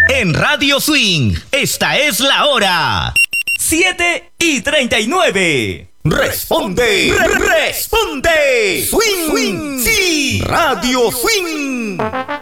En Radio Swing, esta es la hora. 7:39. Responde, responde. Swing, swing, sí. Radio Swing.